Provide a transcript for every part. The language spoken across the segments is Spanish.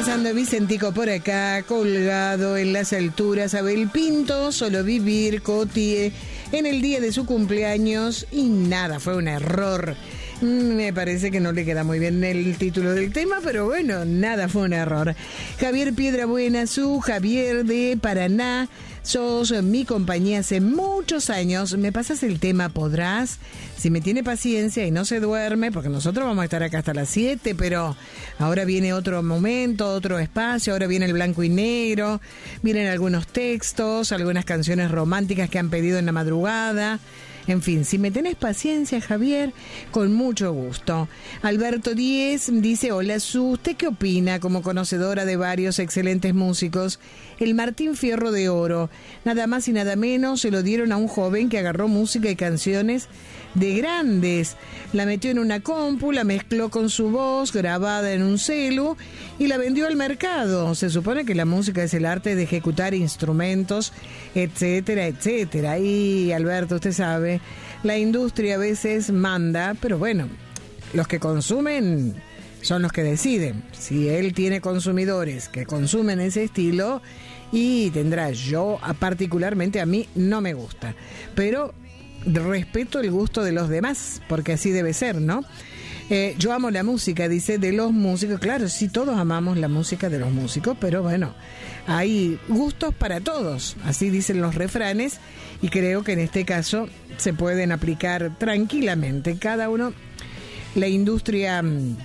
pasando Vicentico por acá, colgado en las alturas. Abel Pinto, solo vivir, Coti, en el día de su cumpleaños. Y nada, fue un error. Me parece que no le queda muy bien el título del tema, pero bueno, nada, fue un error. Javier Piedrabuena, su Javier de Paraná. Sos mi compañía hace muchos años. ¿Me pasas el tema? ¿Podrás? Si me tiene paciencia y no se duerme, porque nosotros vamos a estar acá hasta las 7, pero ahora viene otro momento, otro espacio, ahora viene el blanco y negro, vienen algunos textos, algunas canciones románticas que han pedido en la madrugada. En fin, si me tenés paciencia, Javier, con mucho gusto. Alberto Díez dice, hola, ¿usted qué opina como conocedora de varios excelentes músicos? El Martín Fierro de Oro, nada más y nada menos, se lo dieron a un joven que agarró música y canciones de grandes. La metió en una compu, la mezcló con su voz, grabada en un celu, y la vendió al mercado. Se supone que la música es el arte de ejecutar instrumentos, etcétera, etcétera. Y Alberto, usted sabe, la industria a veces manda, pero bueno, los que consumen son los que deciden. Si él tiene consumidores que consumen ese estilo, y tendrá, yo particularmente a mí no me gusta, pero respeto el gusto de los demás, porque así debe ser, ¿no? Yo amo la música, dice, de los músicos. Claro, sí, todos amamos la música de los músicos, pero bueno, hay gustos para todos, así dicen los refranes, y creo que en este caso se pueden aplicar tranquilamente. Cada uno, la industria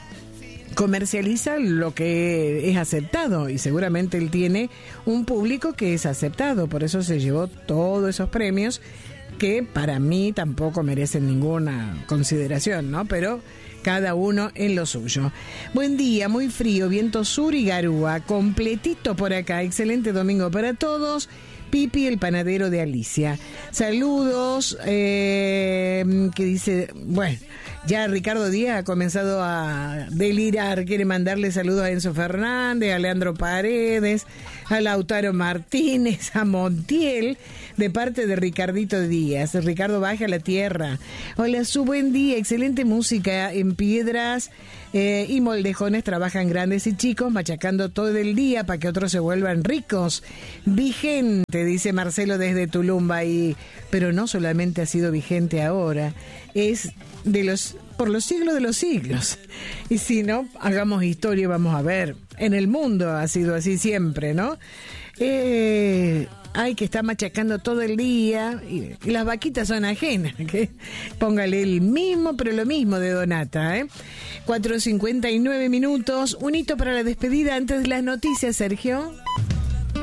comercializa lo que es aceptado, y seguramente él tiene un público que es aceptado, por eso se llevó todos esos premios que para mí tampoco merecen ninguna consideración, ¿no? Pero cada uno en lo suyo. Buen día, muy frío, viento sur y garúa, completito por acá. Excelente domingo para todos. Pipi, el panadero de Alicia. Saludos, que dice, bueno, ya Ricardo Díaz ha comenzado a delirar, quiere mandarle saludos a Enzo Fernández, a Leandro Paredes, a Lautaro Martínez, a Montiel, de parte de Ricardito Díaz. Ricardo, baja a la tierra. Hola, su buen día, excelente música en Piedras y Moldejones, trabajan grandes y chicos, machacando todo el día para que otros se vuelvan ricos. Vigente, dice Marcelo desde Tulumba, pero no solamente ha sido vigente ahora, es por los siglos de los siglos. Y si no, hagamos historia, vamos a ver. En el mundo ha sido así siempre, ¿no? Hay que estar machacando todo el día, y las vaquitas son ajenas, que póngale el mismo, pero lo mismo de Donata, 4:59 minutos, un hito para la despedida antes de las noticias, Sergio.